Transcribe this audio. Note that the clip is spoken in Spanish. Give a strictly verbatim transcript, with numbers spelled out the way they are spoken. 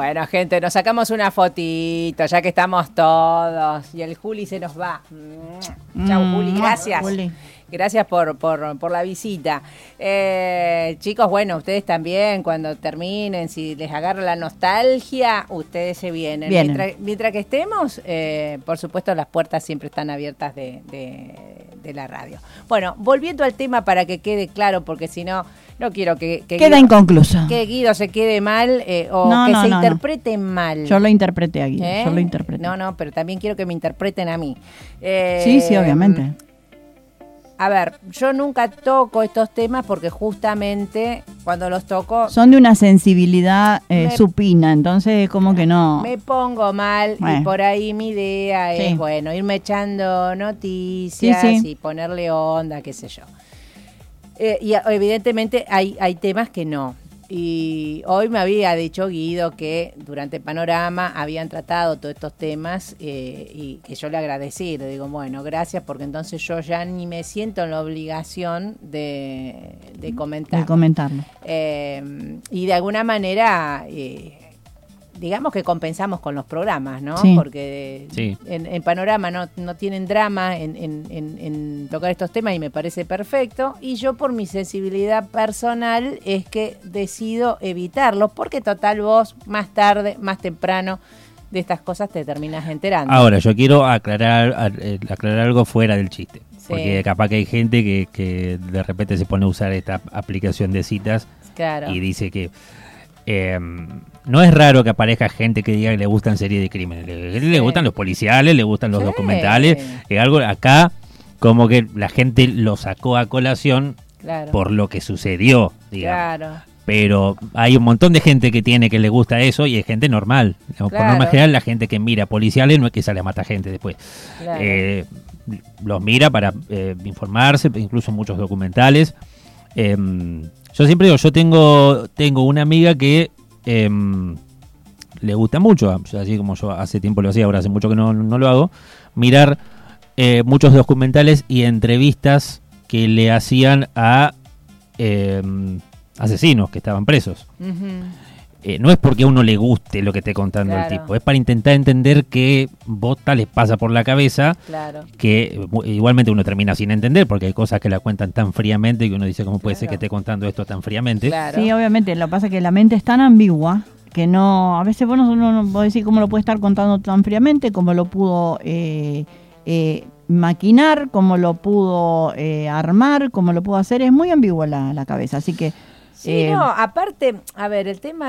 Bueno, gente, nos sacamos una fotito, ya que estamos todos. Y el Juli se nos va. Mm. Chau, Juli, gracias. Juli. Gracias por, por, por la visita. Eh, chicos, bueno, ustedes también, cuando terminen, si les agarra la nostalgia, ustedes se vienen. vienen. Mientras, mientras que estemos, eh, por supuesto, las puertas siempre están abiertas de, de, de la radio. Bueno, volviendo al tema para que quede claro, porque si no, no quiero que... que Queda Guido, inconcluso. Que Guido se quede mal eh, o no, que no, se no, interprete no. mal. Yo lo interpreté a Guido, ¿Eh? yo lo interpreté. No, no, pero también quiero que me interpreten a mí. Eh, sí, sí, obviamente. A ver, yo nunca toco estos temas porque justamente cuando los toco... Son de una sensibilidad eh, me, supina, entonces como que no... Me pongo mal bueno. Y por ahí mi idea es, sí. bueno, irme echando noticias sí, sí. y ponerle onda, qué sé yo. Eh, y evidentemente hay, hay temas que no. Y hoy me había dicho Guido que durante Panorama habían tratado todos estos temas eh, y que yo le agradecí. Le digo, bueno, gracias, porque entonces yo ya ni me siento en la obligación de, de comentar. De comentarlo. Eh, y de alguna manera... Eh, digamos que compensamos con los programas, ¿no? Sí. Porque sí. En, en Panorama no, no tienen drama en, en, en, en tocar estos temas y me parece perfecto. Y yo por mi sensibilidad personal es que decido evitarlos, porque total vos más tarde, más temprano de estas cosas te terminas enterando. Ahora, yo quiero aclarar, aclarar algo fuera del chiste. Sí. Porque capaz que hay gente que, que de repente se pone a usar esta aplicación de citas claro. y dice que... Eh, no es raro que aparezca gente que diga que le gustan series de crímenes. Le, sí. le gustan los policiales, le gustan los sí. documentales. Eh, algo acá, como que la gente lo sacó a colación claro. por lo que sucedió, digamos. Claro. Pero hay un montón de gente que tiene que le gusta eso y es gente normal. Claro. Por norma general, la gente que mira policiales no es que sale a matar gente después. Claro. Eh, los mira para eh, informarse, incluso muchos documentales. Eh, Yo siempre digo, yo tengo tengo una amiga que eh, le gusta mucho, así como yo hace tiempo lo hacía, ahora hace mucho que no, no lo hago, mirar eh, muchos documentales y entrevistas que le hacían a eh, asesinos que estaban presos. Uh-huh. Eh, no es porque a uno le guste lo que esté contando claro. el tipo, es para intentar entender qué bota les pasa por la cabeza, claro. que igualmente uno termina sin entender, porque hay cosas que la cuentan tan fríamente que uno dice, ¿cómo puede claro. ser que esté contando esto tan fríamente? Claro. Sí, obviamente, lo que pasa es que la mente es tan ambigua que no, a veces bueno, uno no puede decir cómo lo puede estar contando tan fríamente, cómo lo pudo eh, eh, maquinar, cómo lo pudo eh, armar, cómo lo pudo hacer, es muy ambigua la, la cabeza, así que... Sí, eh, no, aparte, a ver, el tema